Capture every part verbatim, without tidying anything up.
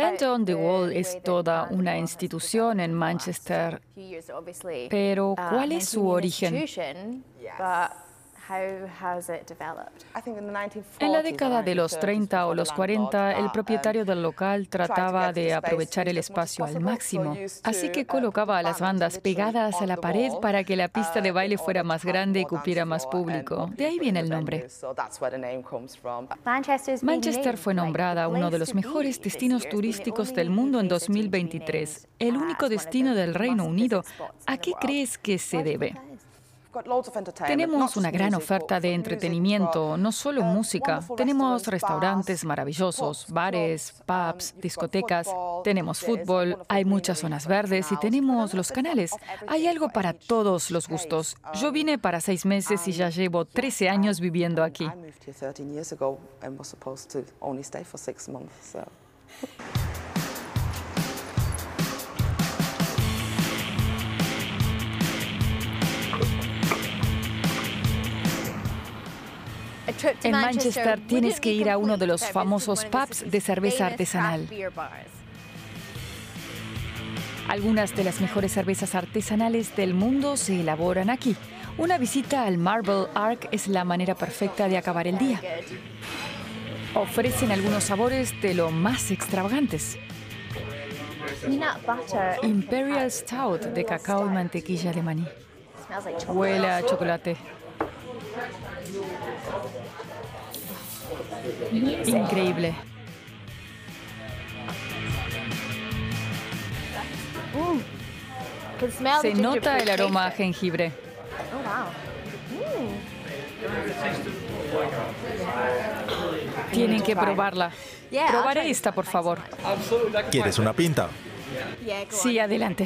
Band on the Wall es toda una institución en Manchester, pero ¿cuál es su origen? En la década de los treinta o los cuarenta, el propietario del local trataba de aprovechar el espacio al máximo, así que colocaba a las bandas pegadas a la pared para que la pista de baile fuera más grande y cupiera más público. De ahí viene el nombre. Manchester fue nombrada uno de los mejores destinos turísticos del mundo en dos mil veintitrés, el único destino del Reino Unido. ¿A qué crees que se debe? Tenemos una gran oferta de entretenimiento, no solo música. Tenemos restaurantes maravillosos, bares, pubs, discotecas, tenemos fútbol, hay muchas zonas verdes y tenemos los canales. Hay algo para todos los gustos. Yo vine para seis meses y ya llevo trece años viviendo aquí. En Manchester tienes que ir a uno de los famosos pubs de cerveza artesanal. Algunas de las mejores cervezas artesanales del mundo se elaboran aquí. Una visita al Marble Arch es la manera perfecta de acabar el día. Ofrecen algunos sabores de lo más extravagantes. Imperial Stout de cacao y mantequilla de maní. Huele a chocolate. Increíble. Se nota el aroma a jengibre. Tienen que probarla. Probaré esta, por favor. ¿Quieres una pinta? Sí, adelante.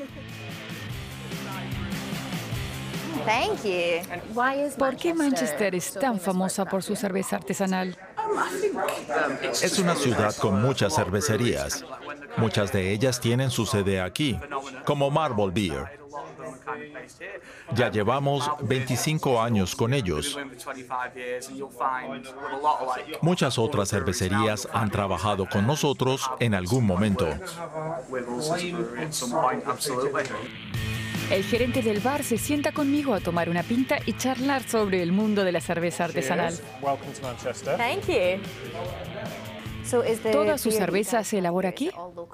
¿Por qué Manchester es tan famosa por su cerveza artesanal? Es una ciudad con muchas cervecerías. Muchas de ellas tienen su sede aquí, como Marble Beer. Ya llevamos veinticinco años con ellos. Muchas otras cervecerías han trabajado con nosotros en algún momento. El gerente del bar se sienta conmigo a tomar una pinta y charlar sobre el mundo de la cerveza artesanal. ¿Toda su cerveza se elabora aquí?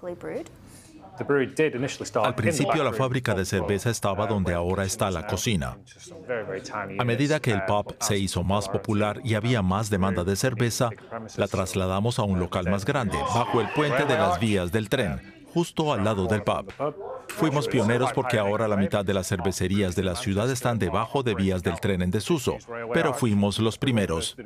Al principio la fábrica de cerveza estaba donde ahora está la cocina. A medida que el pub se hizo más popular y había más demanda de cerveza, la trasladamos a un local más grande, bajo el puente de las vías del tren, justo al lado del pub. Fuimos pioneros porque ahora la mitad de las cervecerías de la ciudad están debajo de vías del tren en desuso, pero fuimos los primeros.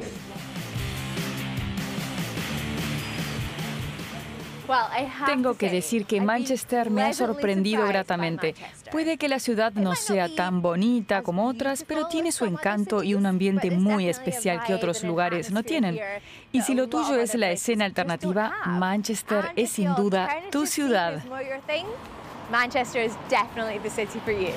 Tengo que decir que Manchester me ha sorprendido gratamente. Puede que la ciudad no sea tan bonita como otras, pero tiene su encanto y un ambiente muy especial que otros lugares no tienen. Y si lo tuyo es la escena alternativa, Manchester es sin duda tu ciudad. Manchester is definitely the city for you.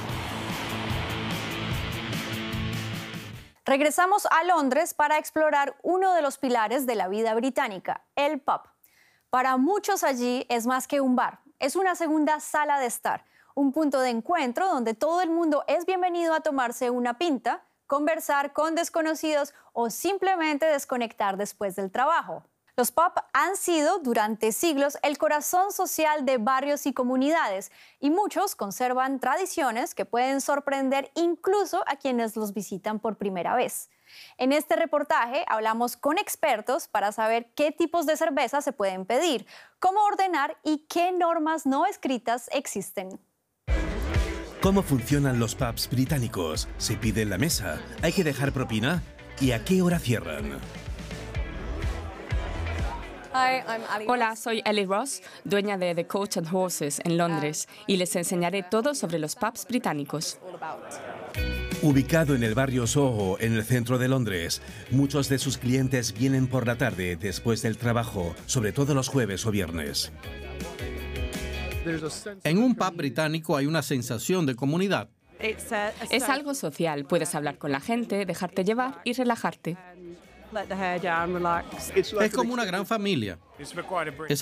Regresamos a Londres para explorar uno de los pilares de la vida británica, el pub. Para muchos allí es más que un bar, es una segunda sala de estar, un punto de encuentro donde todo el mundo es bienvenido a tomarse una pinta, conversar con desconocidos o simplemente desconectar después del trabajo. Los pubs han sido durante siglos el corazón social de barrios y comunidades y muchos conservan tradiciones que pueden sorprender incluso a quienes los visitan por primera vez. En este reportaje hablamos con expertos para saber qué tipos de cerveza se pueden pedir, cómo ordenar y qué normas no escritas existen. ¿Cómo funcionan los pubs británicos? ¿Se pide en la mesa? ¿Hay que dejar propina? ¿Y a qué hora cierran? Hola, soy Ellie Ross, dueña de The Coach and Horses en Londres, y les enseñaré todo sobre los pubs británicos. Ubicado en el barrio Soho, en el centro de Londres, muchos de sus clientes vienen por la tarde después del trabajo, sobre todo los jueves o viernes. En un pub británico hay una sensación de comunidad. Es algo social, puedes hablar con la gente, dejarte llevar y relajarte. Es como una gran familia. Es